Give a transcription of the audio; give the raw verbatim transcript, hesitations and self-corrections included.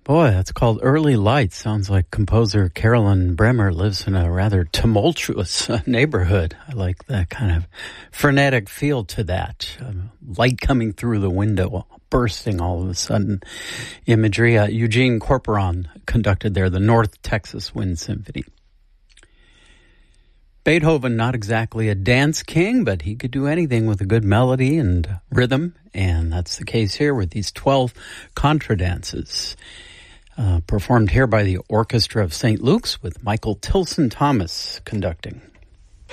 Boy, that's called Early Light. Sounds like composer Carolyn Bremer lives in a rather tumultuous uh, neighborhood. I like that kind of frenetic feel to that. Uh, light coming through the window, bursting all of a sudden. Imagery. Uh, Eugene Corporon conducted there the North Texas Wind Symphony. Beethoven, not exactly a dance king, but he could do anything with a good melody and rhythm, and that's the case here with these twelve contradances. Uh, performed here by the Orchestra of Saint Luke's with Michael Tilson Thomas conducting.